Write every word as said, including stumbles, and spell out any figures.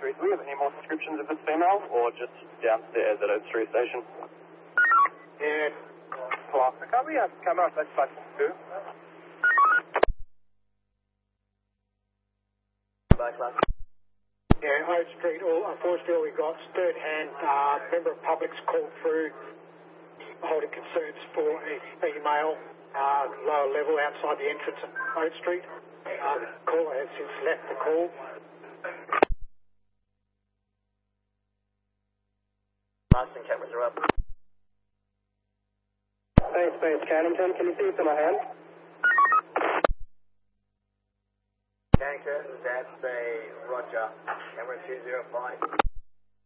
Street. Do we have any more descriptions of this female, or just downstairs at Oak Street Station? Yeah. Class. Can we have camera that's plus two? Bye, class. Yeah, Oak Street, all, unfortunately all we got is third hand, uh, member of public's called through holding concerns for a female, uh, lower level outside the entrance of Oak Street. Uh, the caller has since left the call. Marston cameras are up. Space, Space, Cannington, can you see it to my hand? Cannington, that's a Roger, camera two zero five.